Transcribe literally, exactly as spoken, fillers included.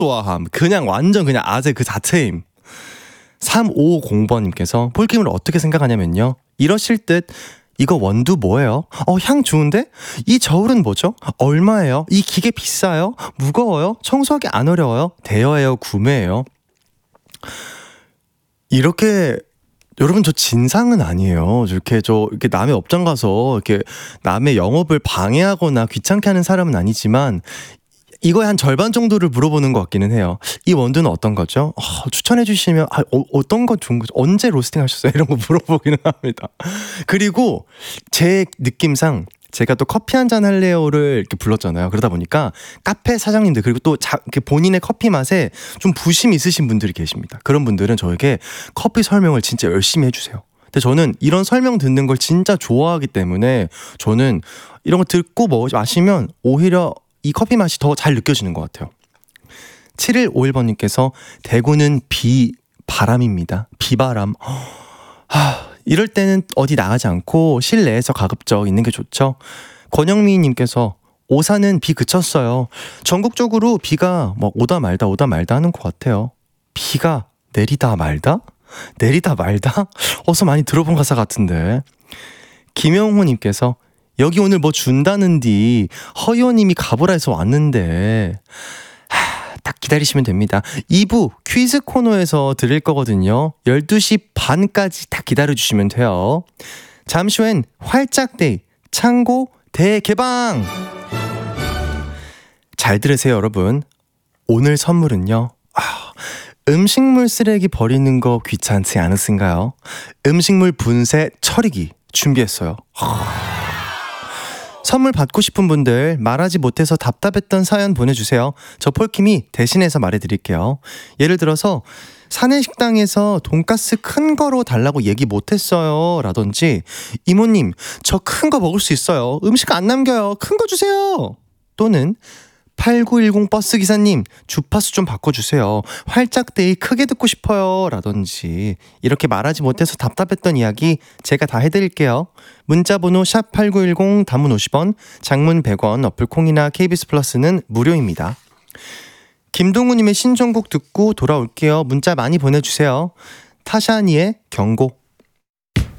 또아함. 그냥 완전 그냥 아재 그 자체임. 삼오오공번님께서 폴킴을 어떻게 생각하냐면요, 이러실 듯 이거 원두 뭐예요? 어, 향 좋은데? 이 저울은 뭐죠? 얼마예요? 이 기계 비싸요? 무거워요? 청소하기 안 어려워요? 대여해요? 구매해요? 이렇게, 여러분, 저 진상은 아니에요. 이렇게 저 이렇게 남의 업장 가서 이렇게 남의 영업을 방해하거나 귀찮게 하는 사람은 아니지만, 이거의 한 절반 정도를 물어보는 것 같기는 해요. 이 원두는 어떤 거죠? 어, 추천해 주시면, 아, 어, 어떤 거 좋은 거죠? 언제 로스팅 하셨어요? 이런 거 물어보기는 합니다. 그리고 제 느낌상 제가 또 커피 한잔 할래요를 이렇게 불렀잖아요. 그러다 보니까 카페 사장님들, 그리고 또 자, 이렇게 본인의 커피 맛에 좀 부심 있으신 분들이 계십니다. 그런 분들은 저에게 커피 설명을 진짜 열심히 해주세요. 근데 저는 이런 설명 듣는 걸 진짜 좋아하기 때문에 저는 이런 거 듣고 뭐 마시면 오히려 이 커피 맛이 더 잘 느껴지는 것 같아요. 칠일오일번님께서 대구는 비, 바람입니다. 비바람. 하, 이럴 때는 어디 나가지 않고 실내에서 가급적 있는 게 좋죠. 권영미님께서 오산은 비 그쳤어요. 전국적으로 비가 뭐 오다 말다 오다 말다 하는 것 같아요. 비가 내리다 말다? 내리다 말다? 어서 많이 들어본 가사 같은데. 김영호님께서 여기 오늘 뭐 준다는디 허이호님이 가보라 해서 왔는데, 하, 딱 기다리시면 됩니다. 이 부 퀴즈 코너에서 드릴 거거든요. 열두 시 반까지 딱 기다려주시면 돼요. 잠시 후엔 활짝데이 창고 대개방. 잘 들으세요, 여러분. 오늘 선물은요, 아, 음식물 쓰레기 버리는 거 귀찮지 않으신가요? 음식물 분쇄 처리기 준비했어요. 선물 받고 싶은 분들 말하지 못해서 답답했던 사연 보내주세요. 저 폴킴이 대신해서 말해드릴게요. 예를 들어서 사내식당에서 돈가스 큰 거로 달라고 얘기 못했어요 라든지, 이모님 저 큰 거 먹을 수 있어요, 음식 안 남겨요, 큰 거 주세요. 또는 팔구일공 버스기사님 주파수 좀 바꿔주세요, 활짝데이 크게 듣고 싶어요 라든지, 이렇게 말하지 못해서 답답했던 이야기 제가 다 해드릴게요. 문자번호 샵 팔구일공, 단문 오십 원, 장문 백 원, 어플콩이나 케이비에스 플러스는 무료입니다. 김동우님의 신청곡 듣고 돌아올게요. 문자 많이 보내주세요. 타샤니의 경고.